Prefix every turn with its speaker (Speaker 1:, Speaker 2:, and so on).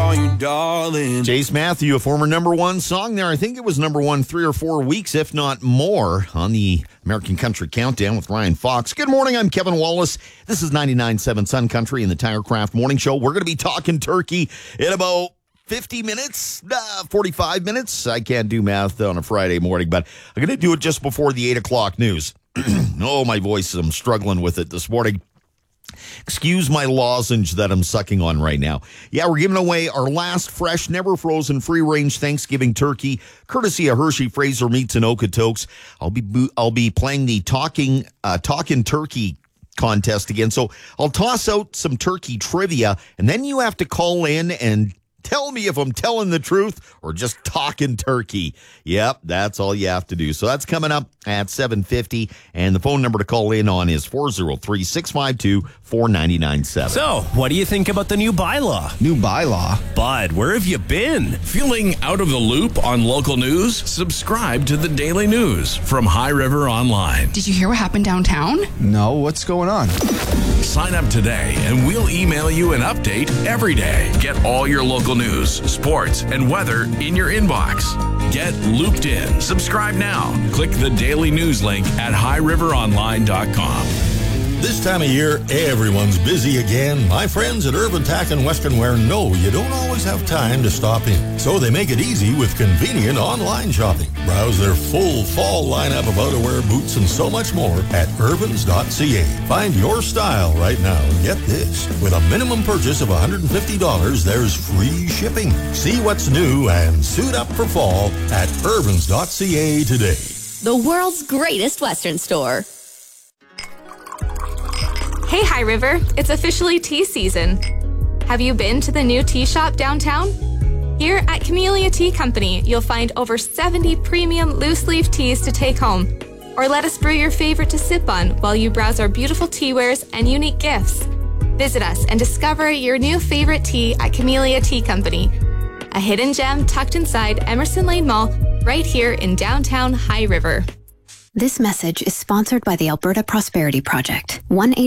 Speaker 1: call you darling.
Speaker 2: Chase Matthew, a former number one song there. I think it was number one 3 or 4 weeks, if not more, on the American Country Countdown with Ryan Fox. Good morning, I'm Kevin Wallace. This is 99.7 Sun Country in the Tirecraft Morning Show. We're going to be talking turkey in about 50 minutes, 45 minutes. I can't do math on a Friday morning, but I'm going to do it just before the 8 o'clock news. Oh, my voice, I'm struggling with it this morning. Excuse my lozenge that I'm sucking on right now. Yeah, we're giving away our last fresh, never frozen, free-range Thanksgiving turkey, courtesy of Hershey Fraser Meats and Okotoks. I'll be playing the talking turkey contest again. So I'll toss out some turkey trivia, and then you have to call in and tell me if I'm telling the truth or just talking turkey. Yep, that's all you have to do. So that's coming up at 7:50, and the phone number to call in on is 403-652-4997.
Speaker 3: So, what do you think about the new bylaw?
Speaker 4: New bylaw?
Speaker 3: Bud, where have you been?
Speaker 5: Feeling out of the loop on local news? Subscribe to the Daily News from High River Online.
Speaker 6: Did you hear what happened downtown?
Speaker 4: No, what's going on?
Speaker 5: Sign up today and we'll email you an update every day. Get all your local news, sports, and weather in your inbox. Get looped in. Subscribe now. Click the Daily News link at highriveronline.com.
Speaker 7: This time of year, everyone's busy again. My friends at Urban Tack and Western Wear know you don't always have time to stop in. So they make it easy with convenient online shopping. Browse their full fall lineup of outerwear, boots, and so much more at urbans.ca. Find your style right now and get this. With a minimum purchase of $150, there's free shipping. See what's new and suit up for fall at urbans.ca today.
Speaker 8: The world's greatest Western store.
Speaker 9: Hey, High River, it's officially tea season. Have you been to the new tea shop downtown? Here at Camellia Tea Company, you'll find over 70 premium loose-leaf teas to take home. Or let us brew your favorite to sip on while you browse our beautiful tea wares and unique gifts. Visit us and discover your new favorite tea at Camellia Tea Company, a hidden gem tucked inside Emerson Lane Mall, right here in downtown High River.
Speaker 10: This message is sponsored by the Alberta Prosperity Project.